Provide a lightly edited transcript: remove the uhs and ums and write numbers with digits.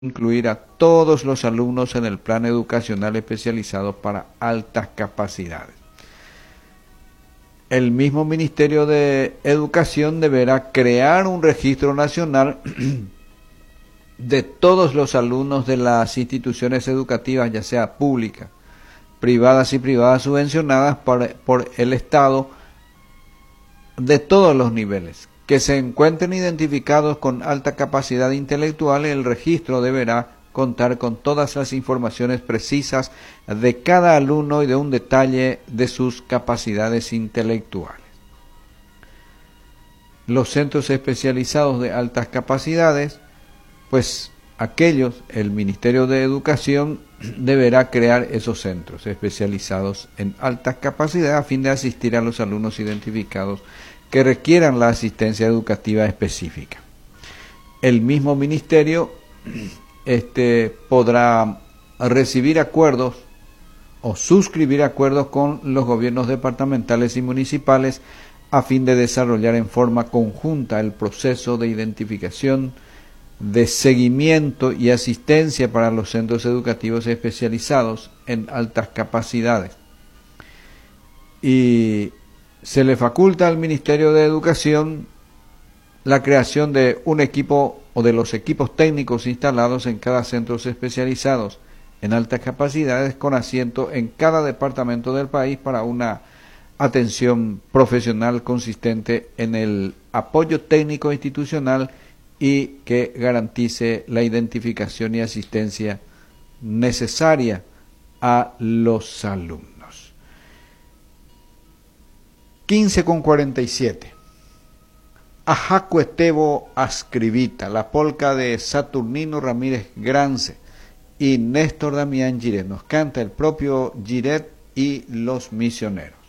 incluir a todos los alumnos en el plan educacional especializado para altas capacidades. El mismo Ministerio de Educación deberá crear un registro nacional de todos los alumnos de las instituciones educativas, ya sea públicas, privadas y privadas subvencionadas por el Estado, de todos los niveles, que se encuentren identificados con alta capacidad intelectual. El registro deberá contar con todas las informaciones precisas de cada alumno y de un detalle de sus capacidades intelectuales. Los centros especializados de altas capacidades, pues aquellos, el Ministerio de Educación deberá crear esos centros especializados en altas capacidades a fin de asistir a los alumnos identificados que requieran la asistencia educativa específica. El mismo ministerio podrá recibir acuerdos o suscribir acuerdos con los gobiernos departamentales y municipales a fin de desarrollar en forma conjunta el proceso de identificación, de seguimiento y asistencia para los centros educativos especializados en altas capacidades. Y se le faculta al Ministerio de Educación la creación de un equipo o de los equipos técnicos instalados en cada centro especializados en altas capacidades con asiento en cada departamento del país para una atención profesional consistente en el apoyo técnico institucional y que garantice la identificación y asistencia necesaria a los alumnos. 15:47. Ajacuetevo Ascribita, la polca de Saturnino Ramírez Grance y Néstor Damián Giret. Nos canta el propio Giret y los Misioneros.